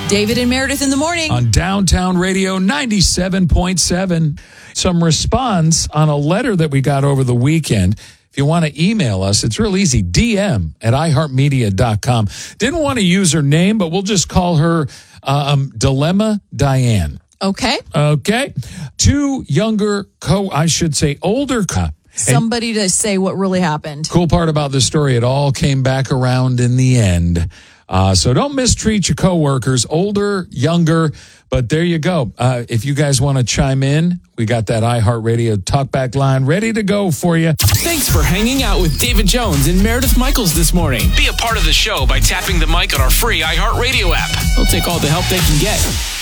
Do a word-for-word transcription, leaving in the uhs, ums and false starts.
David and Meredith in the morning. On Downtown Radio ninety-seven point seven. Some response on a letter that we got over the weekend. If you want to email us, it's real easy. D M at i heart media dot com. Didn't want to use her name, but we'll just call her um, Dilemma Diane. Okay. Okay. Two younger co, I should say older co. Somebody to say what really happened. Cool part about this story, it all came back around in the end. Uh, so don't mistreat your coworkers, older, younger, but there you go. Uh, if you guys want to chime in, we got that iHeartRadio talkback line ready to go for you. Thanks for hanging out with David Jones and Meredith Michaels this morning. Be a part of the show by tapping the mic on our free iHeartRadio app. We'll take all the help they can get.